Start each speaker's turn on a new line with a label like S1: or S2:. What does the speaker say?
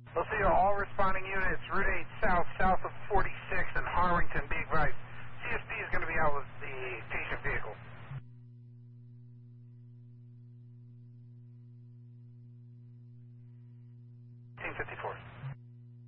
S1: We'll see you all responding units, Route 8 south, south of